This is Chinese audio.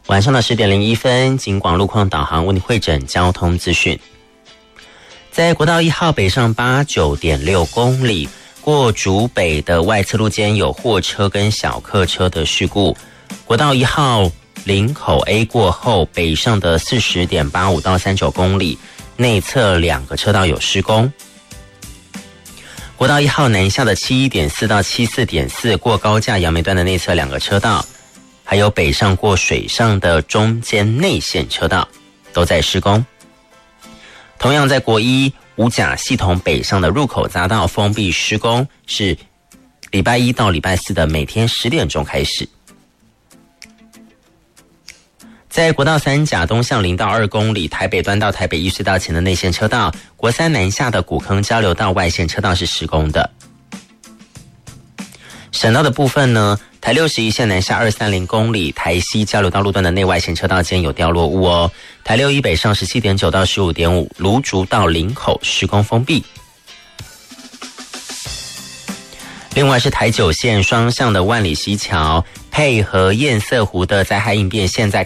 晚上的10点01分，警广路况导航为你汇整交通资讯。在国道1号北上89.6公里，过竹北的外侧路间有货车跟小客车的事故。国道1号林口 A 过后，北上的40.85到39公里，内侧2个车道有施工。国道1号南下的71.4到74.4过高架杨梅段的内侧2个车道，还有北上过水上的中间内线车道都在施工。同样在国一五甲系统北上的入口匝道封闭施工，是礼拜1到礼拜4的每天10点钟开始。在国道3甲东向0到2公里，台北端到台北1隧道前的内线车道，国3南下的古坑交流道外线车道是施工的。省道的部分呢，台61线南下230公里，台西交流道路段的内外线车道间有掉落物哦。台61北上17.9到15.5，芦竹到林口施工封闭。另外是台9线双向的万里溪桥，配合堰塞湖的灾害应变，现在